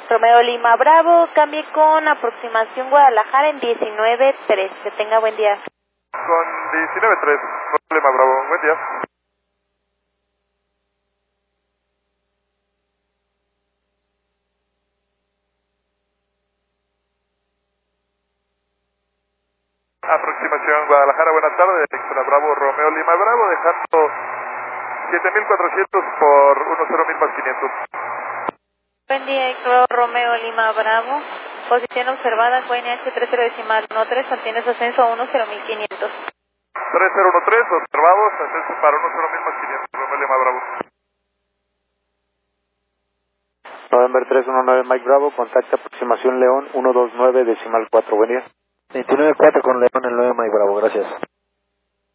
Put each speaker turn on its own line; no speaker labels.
Romeo Lima Bravo, cambie con aproximación Guadalajara en 19-3. Que tenga buen día.
Con 19-3, Romeo Lima Bravo, buen día. Aproximación Guadalajara, buenas tardes, Extra Bravo, Romeo Lima Bravo, dejando 7400 por 10.000 más 500.
Buen día, Romeo Lima Bravo. Posición observada, QNH 30.13, mantienes ascenso a 10.500.
3013, observados, ascenso para 10.000 más 500, Romeo Lima Bravo.
November 319 Mike Bravo, contacta aproximación León 129.4, buen día.
29-4 con León, el 9 Mike Bravo, gracias.